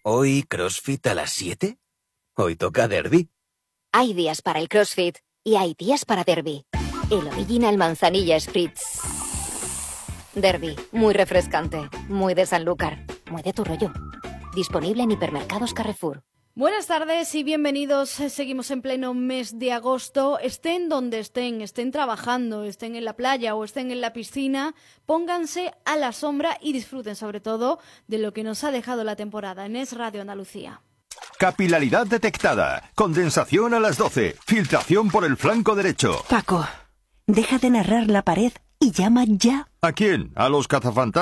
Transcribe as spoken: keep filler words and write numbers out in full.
¿Hoy CrossFit a las siete? ¿Hoy toca derbi? Hay días para el CrossFit y hay días para derbi. El Original Manzanilla Spritz. Derbi, muy refrescante, muy de Sanlúcar, muy de tu rollo. Disponible en hipermercados Carrefour. Buenas tardes y bienvenidos. Seguimos en pleno mes de agosto. Estén donde estén, estén trabajando, estén en la playa o estén en la piscina, pónganse a la sombra y disfruten sobre todo de lo que nos ha dejado la temporada en Es Radio Andalucía. Capilaridad detectada. Condensación a las doce. Filtración por el flanco derecho. Paco, deja de narrar la pared y llama ya. ¿A quién? ¿A los cazafantasmas?